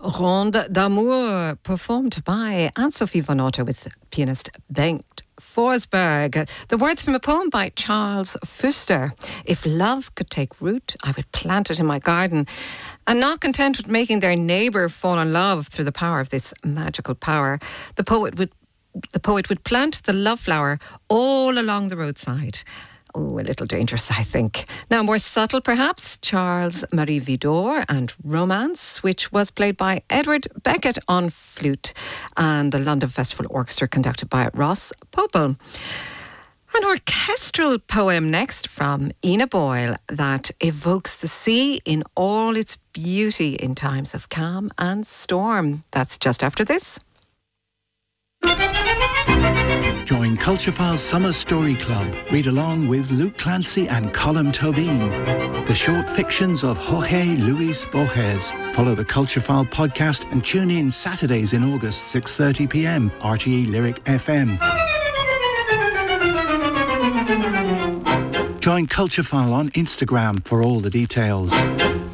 Ronde d'Amour, performed by Anne-Sophie von Otto with pianist Bengt Forsberg. The words from a poem by Charles Fuster. If love could take root, I would plant it in my garden. And not content with making their neighbour fall in love through the power of this magical power, the poet would plant the love flower all along the roadside. Oh, a little dangerous, I think. Now, more subtle, perhaps, Charles Marie Widor and Romance, which was played by Edward Beckett on flute, and the London Festival Orchestra conducted by Ross Popel. An orchestral poem next from Ina Boyle that evokes the sea in all its beauty in times of calm and storm. That's just after this. Join Culturefile's Summer Story Club. Read along with Luke Clancy and Colm Tóibín. The short fictions of Jorge Luis Borges. Follow the Culturefile podcast and tune in Saturdays in August, 6:30 p.m, RTE Lyric FM. Join Culturefile on Instagram for all the details.